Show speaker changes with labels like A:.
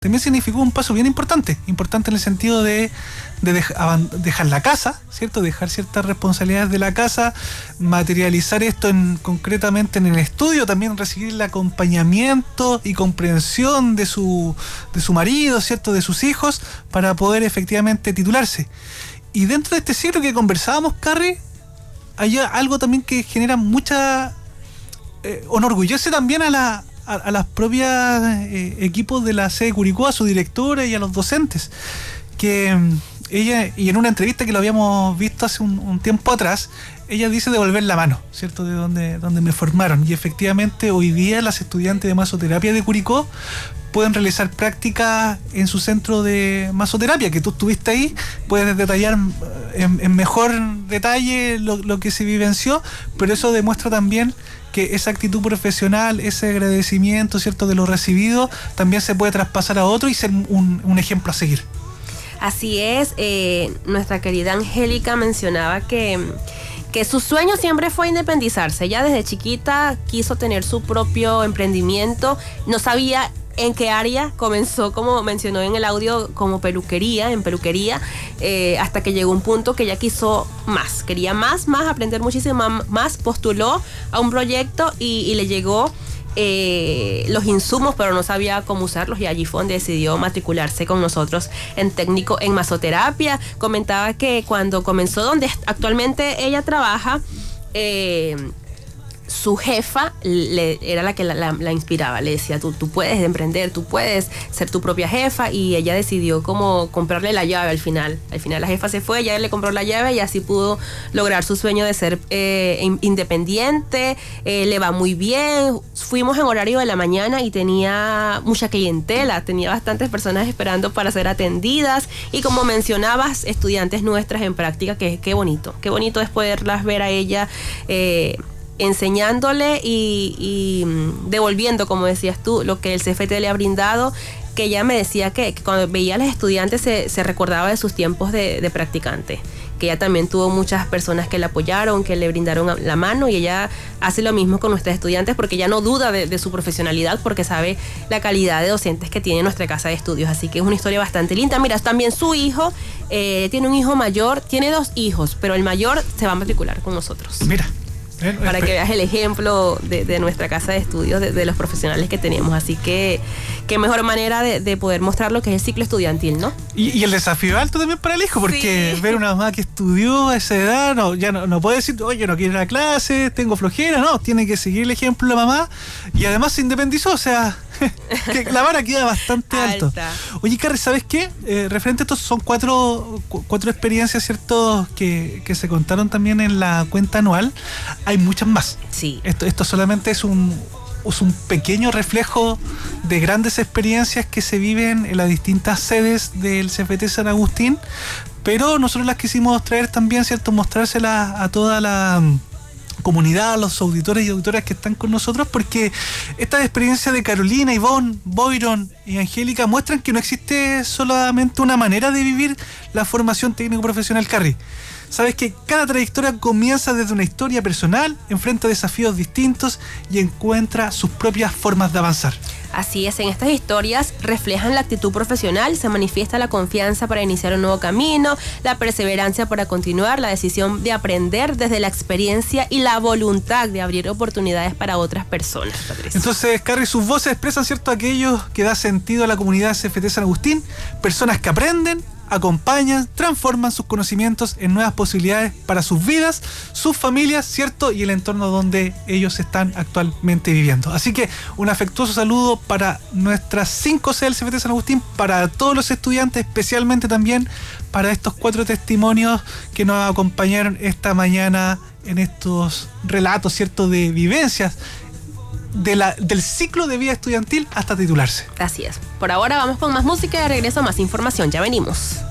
A: también significó un paso bien importante en el sentido de dejar la casa, ¿cierto? Dejar ciertas responsabilidades de la casa, materializar esto concretamente en el estudio, también recibir el acompañamiento y comprensión de su marido, ¿cierto? De sus hijos, para poder efectivamente titularse. Y dentro de este ciclo que conversábamos, Carrie, hay algo también que genera mucha... enorgullece también a las propias equipos de la sede Curicó, a su directora y a los docentes, que ella, y en una entrevista que lo habíamos visto hace un tiempo atrás, ella dice devolver la mano, ¿cierto? De donde me formaron, y efectivamente hoy día las estudiantes de masoterapia de Curicó pueden realizar prácticas en su centro de masoterapia, que tú estuviste ahí, puedes detallar en mejor detalle lo que se vivenció, pero eso demuestra también que esa actitud profesional, ese agradecimiento, ¿cierto?, de lo recibido, también se puede traspasar a otro y ser un ejemplo a seguir.
B: Así es, nuestra querida Angélica mencionaba que su sueño siempre fue independizarse. Ella desde chiquita quiso tener su propio emprendimiento, no sabía en qué área. Comenzó, como mencionó en el audio, como peluquería, hasta que llegó un punto que ella quiso más, quería más, aprender muchísimo más, postuló a un proyecto y le llegó los insumos, pero no sabía cómo usarlos, y allí fue donde decidió matricularse con nosotros en técnico en masoterapia. Comentaba que cuando comenzó donde actualmente ella trabaja, su jefa era la que la inspiraba, le decía, tú puedes emprender, tú puedes ser tu propia jefa, y ella decidió como comprarle la llave al final la jefa se fue, ella le compró la llave y así pudo lograr su sueño de ser independiente. Le va muy bien, fuimos en horario de la mañana y tenía mucha clientela, tenía bastantes personas esperando para ser atendidas, y como mencionabas, estudiantes nuestras en práctica, que qué bonito es poderlas ver a ella enseñándole y devolviendo, como decías tú, lo que el CFT le ha brindado, que ella me decía que cuando veía a los estudiantes se recordaba de sus tiempos de practicante, que ella también tuvo muchas personas que la apoyaron, que le brindaron la mano, y ella hace lo mismo con nuestros estudiantes, porque ella no duda de su profesionalidad, porque sabe la calidad de docentes que tiene nuestra casa de estudios. Así que es una historia bastante linda. Mira, también su hijo, tiene un hijo mayor, tiene 2 hijos, pero el mayor se va a matricular con nosotros.
A: Mira.
B: Para que veas el ejemplo de nuestra casa de estudios, de los profesionales que tenemos. Así que qué mejor manera de poder mostrar lo que es el ciclo estudiantil, ¿no?
A: Y el desafío alto también para el hijo, porque sí, ver una mamá que estudió a esa edad, ya no puede decir, oye, no quiero ir a clase, tengo flojera, no, tiene que seguir el ejemplo de la mamá, y además se independizó, o sea, que la vara queda bastante alto. Oye, Carrie, ¿sabes qué? Referente a estos son cuatro experiencias, ¿cierto?, que se contaron también en la cuenta anual. Hay muchas más.
B: Sí.
A: Esto solamente es un pequeño reflejo de grandes experiencias que se viven en las distintas sedes del CFT San Agustín, pero nosotros las quisimos traer también, ¿cierto?, mostrárselas a toda la comunidad, a los auditores y auditoras que están con nosotros, porque esta experiencia de Carolina, Ivonne, Boyron y Angélica muestran que no existe solamente una manera de vivir la formación técnico-profesional, Carrie. Sabes que cada trayectoria comienza desde una historia personal, enfrenta desafíos distintos y encuentra sus propias formas de avanzar.
B: Así es, en estas historias reflejan la actitud profesional, se manifiesta la confianza para iniciar un nuevo camino, la perseverancia para continuar, la decisión de aprender desde la experiencia y la voluntad de abrir oportunidades para otras personas, Patricia.
A: Entonces, Carrie, sus voces expresan, ¿cierto?, aquello que da sentido a la comunidad CFT San Agustín, personas que aprenden, acompañan, transforman sus conocimientos en nuevas posibilidades para sus vidas, sus familias, ¿cierto?, y el entorno donde ellos están actualmente viviendo. Así que un afectuoso saludo para nuestras 5 sedes del CFT San Agustín, para todos los estudiantes, especialmente también para estos 4 testimonios que nos acompañaron esta mañana en estos relatos, ¿cierto?, de vivencias del ciclo de vida estudiantil hasta titularse.
B: Así es. Por ahora vamos con más música y de regreso más información. Ya venimos.